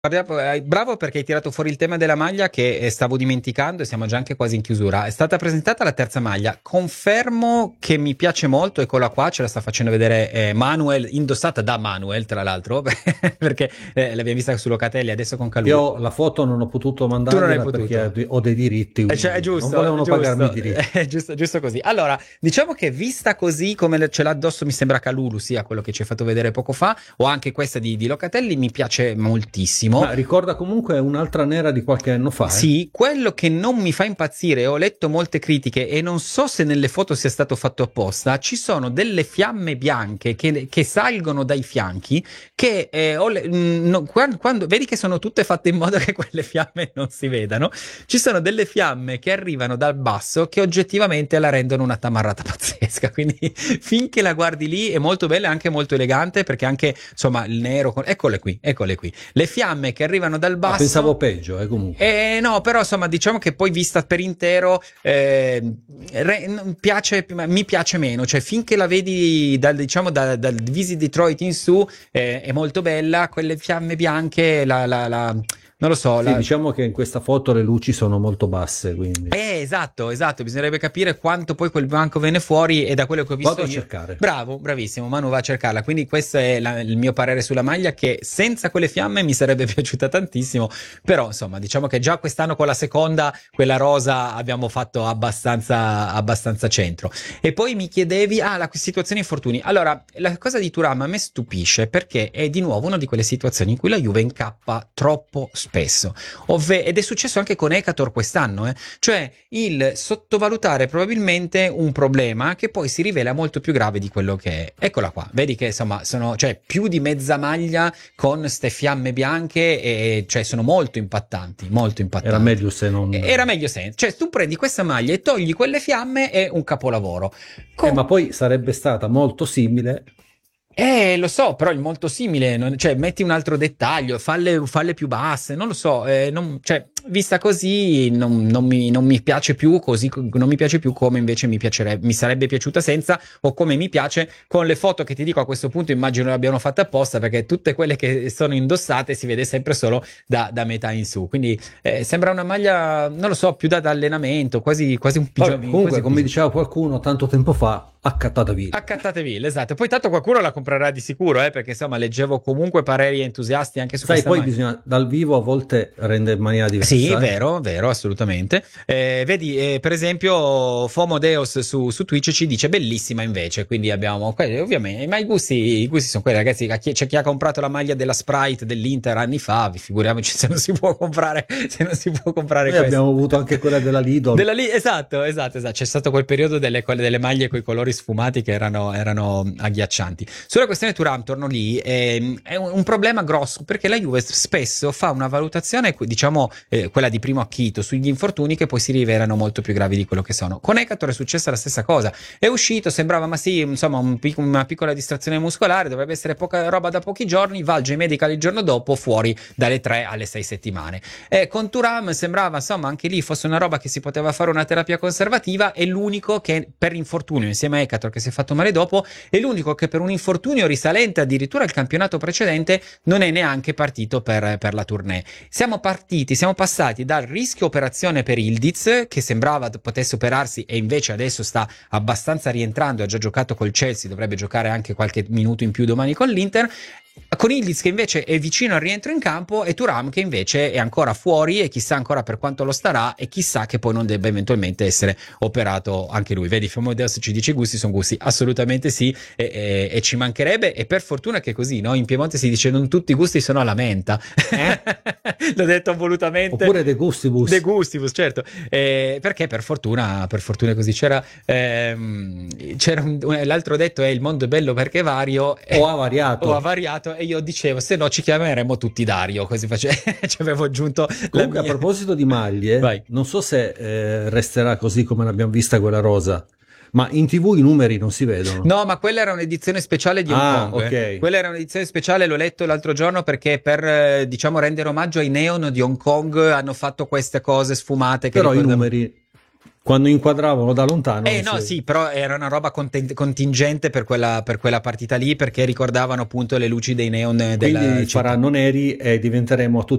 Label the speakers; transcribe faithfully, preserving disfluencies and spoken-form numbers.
Speaker 1: Bravo perché hai tirato fuori il tema della maglia che stavo dimenticando e siamo già anche quasi in chiusura. È stata presentata la terza maglia, confermo che mi piace molto, eccola qua, ce la sta facendo vedere eh, Manuel, indossata da Manuel tra l'altro, perché eh, l'abbiamo vista su Locatelli, adesso con Calulu.
Speaker 2: Io la foto non ho potuto
Speaker 1: Tu non hai
Speaker 2: mandargliela
Speaker 1: potuto.
Speaker 2: perché ho dei diritti,
Speaker 1: Eh, cioè, è
Speaker 2: non
Speaker 1: giusto,
Speaker 2: volevano
Speaker 1: giusto,
Speaker 2: pagarmi i diritti.
Speaker 1: è giusto, giusto così. Allora, diciamo che vista così come ce l'ha addosso, mi sembra Calulu sia quello che ci hai fatto vedere poco fa, o anche questa di, di Locatelli, mi piace moltissimo.
Speaker 2: Ma ricorda comunque un'altra nera di qualche anno fa. Eh?
Speaker 1: Sì, quello che non mi fa impazzire, ho letto molte critiche e non so se nelle foto sia stato fatto apposta, ci sono delle fiamme bianche che, che salgono dai fianchi, che eh, ho le- mh, no, quando, quando- vedi che sono tutte fatte in modo che quelle fiamme non si vedano, ci sono delle fiamme che arrivano dal basso che oggettivamente la rendono una tamarrata pazzesca, quindi finché la guardi lì è molto bella e anche molto elegante perché anche insomma il nero, con... eccole qui, eccole qui, le fiamme che arrivano dal
Speaker 2: Ah,
Speaker 1: basso.
Speaker 2: pensavo peggio, eh, comunque.
Speaker 1: Eh, no, però insomma diciamo che poi vista per intero eh, re- piace, mi piace meno, cioè finché la vedi dal, diciamo, da, dal Visit Detroit in su eh, è molto bella, quelle fiamme bianche, la, la, la non lo so.
Speaker 2: Sì,
Speaker 1: La...
Speaker 2: diciamo che in questa foto le luci sono molto basse, quindi.
Speaker 1: Eh, esatto, esatto, bisognerebbe capire quanto poi quel bianco viene fuori e da quello che ho visto
Speaker 2: Vado a
Speaker 1: io...
Speaker 2: cercare.
Speaker 1: Bravo, bravissimo, Manu va a cercarla, quindi questo è la, il mio parere sulla maglia che senza quelle fiamme mi sarebbe piaciuta tantissimo, però insomma diciamo che già quest'anno con la seconda, quella rosa, abbiamo fatto abbastanza, abbastanza centro. E poi mi chiedevi, ah, la situazione infortuni. Allora, la cosa di Thuram a me stupisce perché è di nuovo una di quelle situazioni in cui la Juve incappa troppo spesso, Ovve- ed è successo anche con Ekator quest'anno, eh? Cioè il sottovalutare probabilmente un problema che poi si rivela molto più grave di quello che è. Eccola qua, vedi che insomma sono cioè, più di mezza maglia con ste fiamme bianche e cioè sono molto impattanti, molto impattanti.
Speaker 2: Era meglio se non...
Speaker 1: Era meglio se, cioè tu prendi questa maglia e togli quelle fiamme è un capolavoro.
Speaker 2: Com- eh, ma poi sarebbe stata molto simile.
Speaker 1: Eh, lo so, però è molto simile, non, cioè metti un altro dettaglio, falle, falle più basse, non lo so, eh, non, cioè, vista così non, non, mi, non mi piace più così, non mi piace più come invece mi piacerebbe, mi sarebbe piaciuta senza, o come mi piace con le foto che ti dico a questo punto immagino l'abbiano fatta apposta perché tutte quelle che sono indossate si vede sempre solo da, da metà in su, quindi eh, sembra una maglia, non lo so, più da, da allenamento, quasi, quasi un pigiama.
Speaker 2: Comunque, come diceva qualcuno tanto tempo fa, accattatevi.
Speaker 1: Accattatevi, esatto. Poi tanto qualcuno la comprerà di sicuro, eh, perché insomma leggevo comunque pareri entusiasti anche su
Speaker 2: Sai,
Speaker 1: questa
Speaker 2: poi
Speaker 1: maglia.
Speaker 2: bisogna dal vivo a volte rende in maniera diversa.
Speaker 1: Sì,
Speaker 2: eh?
Speaker 1: vero, vero, assolutamente. Eh, vedi, eh, per esempio, Fomodeos su, su Twitch ci dice bellissima invece, quindi abbiamo, ovviamente, ma i gusti, i gusti sono quelli, ragazzi, c'è chi ha comprato la maglia della Sprite dell'Inter anni fa, figuriamoci se non si può comprare, se non si può comprare
Speaker 2: Noi
Speaker 1: questo.
Speaker 2: abbiamo avuto anche quella della Lidl.
Speaker 1: Della Lidl, esatto, esatto, esatto, c'è stato quel periodo delle, delle maglie con i colori sfumati che erano, erano agghiaccianti. Sulla questione Thuram, torno lì, è, è un, un problema grosso, perché la Juve spesso fa una valutazione, diciamo, Eh, quella di primo acchito sugli infortuni che poi si rivelano molto più gravi di quello che sono. Con Ekator è successa la stessa cosa, è uscito, sembrava ma sì, insomma un pic- una piccola distrazione muscolare, dovrebbe essere poca roba da pochi giorni, va al J-Medical il giorno dopo, fuori dalle tre alle sei settimane. E con Thuram sembrava insomma anche lì fosse una roba che si poteva fare una terapia conservativa, è l'unico che per infortunio insieme a Ekator che si è fatto male dopo, è l'unico che per un infortunio risalente addirittura al campionato precedente non è neanche partito per, per la tournée. Siamo partiti, siamo passati dal rischio operazione per Ildiz che sembrava potesse operarsi e invece adesso sta abbastanza rientrando, ha già giocato col Chelsea, dovrebbe giocare anche qualche minuto in più domani con l'Inter, con Ildiz che invece è vicino al rientro in campo e Thuram che invece è ancora fuori e chissà ancora per quanto lo starà e chissà che poi non debba eventualmente essere operato anche lui. Vedi, Fomodeus ci dice i gusti sono gusti, assolutamente sì, e, e, e ci mancherebbe, e per fortuna che è così, no? In Piemonte si dice non tutti i gusti sono alla menta, eh? L'ho detto volutamente,
Speaker 2: oppure de gustibus,
Speaker 1: de gustibus, certo, eh, perché per fortuna per fortuna così c'era, ehm, c'era un, l'altro detto è il mondo è bello perché vario
Speaker 2: o ha variato
Speaker 1: o ha variato e io dicevo se no ci chiameremmo tutti Dario, così facevo, ci avevo aggiunto.
Speaker 2: Comunque
Speaker 1: la mia...
Speaker 2: a proposito di maglie,
Speaker 1: Vai.
Speaker 2: non so se eh, resterà così come l'abbiamo vista quella rosa, ma in tv i numeri non si vedono.
Speaker 1: No, ma quella era un'edizione speciale di Hong
Speaker 2: ah,
Speaker 1: Kong.
Speaker 2: okay.
Speaker 1: Quella era un'edizione speciale, l'ho letto l'altro giorno perché per eh, diciamo rendere omaggio ai neon di Hong Kong hanno fatto queste cose sfumate che
Speaker 2: però
Speaker 1: ricordano...
Speaker 2: i numeri Quando inquadravano da lontano.
Speaker 1: Eh no,
Speaker 2: si-
Speaker 1: sì, però era una roba conten- contingente per quella, per quella partita lì, perché ricordavano appunto le luci dei neon della
Speaker 2: Quindi
Speaker 1: città.
Speaker 2: faranno neri e diventeremo a tutti